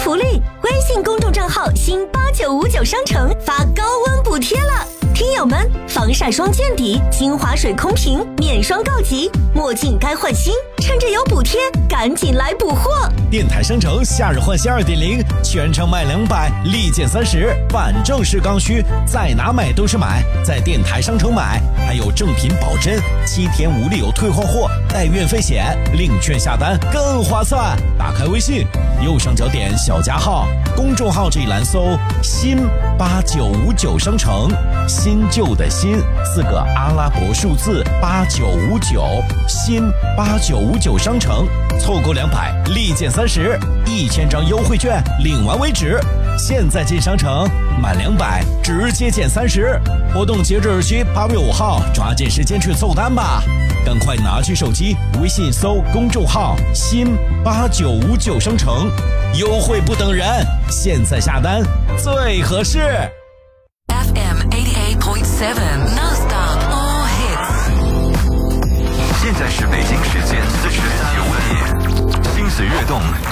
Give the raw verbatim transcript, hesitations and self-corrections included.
福利，微信公众账号新八九五九商城发高温补贴了。听友们，防晒霜见底，精华水空瓶免霜告急，墨镜该换新，趁着有补贴，赶紧来补货！ 电台商城夏日换新 二点零， 全场买两百，立减三十，反正是刚需，在哪买都是买，在电台商城买，还有正品保真，七天无理由退换货，带运费险，领券下单更划算。打开微信，右上角点小加号，公众号这一栏搜新八九五九商城，新旧的新四个阿拉伯数字八九五九，新八九五九商城，凑够两百立减三十，一千张优惠券领完为止。现在进商城，满两百直接减三十，活动截止日期八月五号，抓紧时间去凑单吧！赶快拿起手机，微信搜公众号新八九五九商城，优惠不等人，现在下单最合适。 F M eighty-eight point seven Non-stop all hits。 现在是北京时间四十九点，心随悦动。